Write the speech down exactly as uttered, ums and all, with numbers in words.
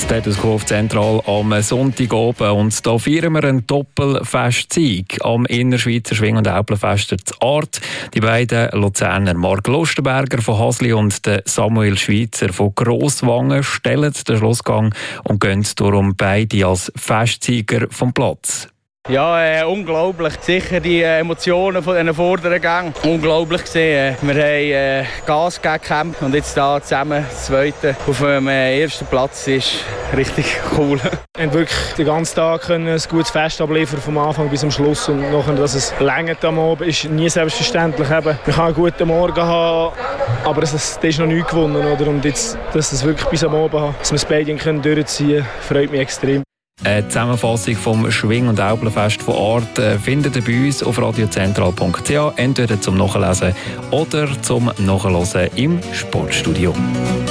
Status Quo auf Zentral am Sonntag oben. Und hier feiern wir einen Doppelfestsieg am Innerschweizer Schwing- und Äupelfest der Art. Die beiden Luzerner Marc Lustenberger von Hasli und der Samuel Schweizer von Grosswangen stellen den Schlussgang und gehen darum beide als Festsieger vom Platz. Ja, äh, unglaublich. Sicher die äh, Emotionen von diesen vorderen Gängen. Unglaublich gesehen. Wir haben äh, Gas gegeben und jetzt da zusammen das Zweite auf dem äh, ersten Platz ist richtig cool. Wir haben wirklich den ganzen Tag können ein gutes Fest abliefern, vom Anfang bis zum Schluss. Und nachher, dass es längert am Abend, ist nie selbstverständlich. Eben, man kann einen guten Morgen haben, aber es ist, ist noch nichts gewonnen. Oder? Und jetzt, dass es wirklich bis am Abend hat, dass wir es beide können durchziehen können, freut mich extrem. Eine Zusammenfassung vom Schwing- und Äupelfest von Art äh, findet ihr bei uns auf radiozentral punkt c h, entweder zum Nachlesen oder zum Nachhören im Sportstudio.